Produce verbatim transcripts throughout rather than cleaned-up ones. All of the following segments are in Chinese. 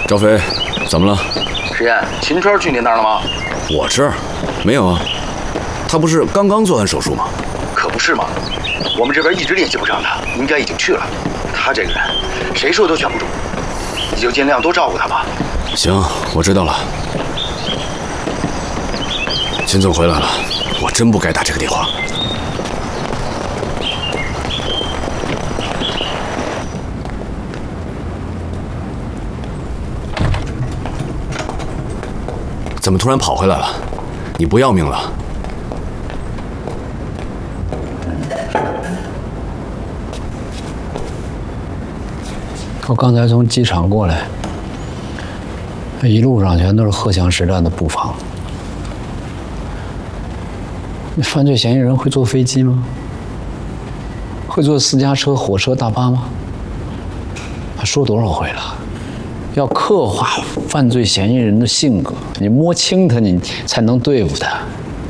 赵飞，怎么了？ 石岩，秦川去你那儿了吗？ 我这儿没有啊，他不是刚刚做完手术吗？ 可不是嘛，我们这边一直联系不上他，应该已经去了。他这个人，谁说都劝不住，你就尽量多照顾他吧。 行，我知道了。秦总回来了，我真不该打这个电话。 怎么突然跑回来了？你不要命了？ 我刚才从机场过来，一路上全都是荷枪实弹的布防。那犯罪嫌疑人会坐飞机吗？会坐私家车、火车、大巴吗？他说多少回了？ 要刻画犯罪嫌疑人的性格，你摸清他，你才能对付他。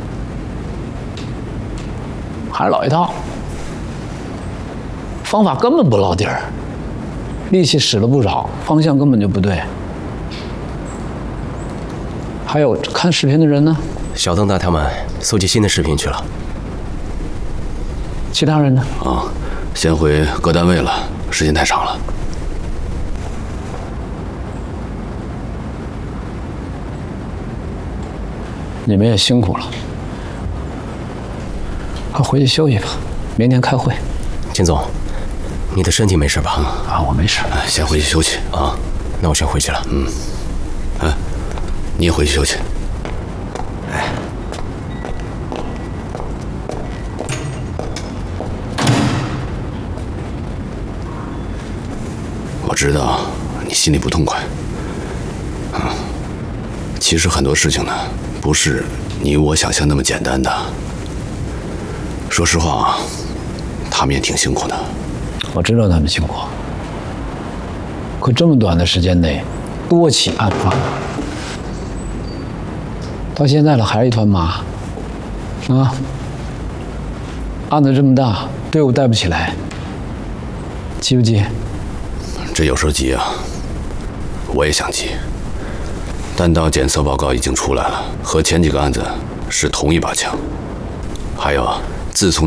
还是老一套，方法根本不落地儿，力气使了不少，方向根本就不对。还有看视频的人呢？ 小邓大他们搜集新的视频去了。 其他人呢？ 啊，先回各单位了，时间太长了。 你们也辛苦了，快回去休息吧，明天开会。 秦总，你的身体没事吧？ 啊，我没事。 哎，先回去休息啊。 那我先回去了。 嗯，哎，你也回去休息。 哎， 我知道你心里不痛快。嗯，其实很多事情呢。 不是你我想象那么简单的。说实话啊，他们也挺辛苦的。 我知道他们辛苦，可这么短的时间内，多起案发，到现在了还是一团麻。啊，案子这么大，队伍带不起来，急不急？ 这有时候急啊，我也想急。 弹道检测报告已经出来了，和前几个案子是同一把枪。还有，自从